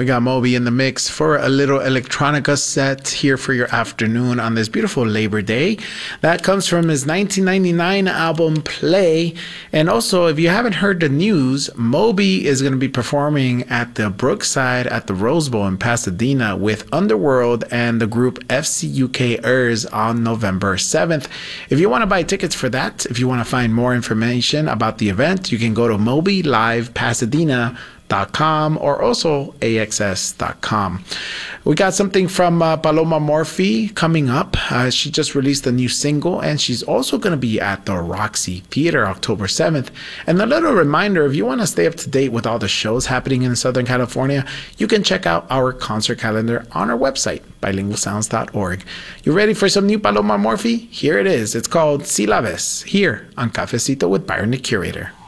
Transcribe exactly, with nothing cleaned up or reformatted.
We got Moby in the mix for a little electronica set here for your afternoon on this beautiful Labor Day. That comes from his nineteen ninety-nine album Play. And also, if you haven't heard the news, Moby is going to be performing at the Brookside at the Rose Bowl in Pasadena with Underworld and the group F C U K Ers on November seventh. If you want to buy tickets for that, if you want to find more information about the event, you can go to moby live pasadena dot com or also A X S dot com. We got something from uh, Paloma Morphy coming up. Uh, she just released a new single, and she's also going to be at the Roxy Theater October seventh. And a little reminder, if you want to stay up to date with all the shows happening in Southern California, you can check out our concert calendar on our website, bilingual sounds dot org. You ready for some new Paloma Morphy? Here it is. It's called Si La Ves, here on Cafecito with Byron the Curator.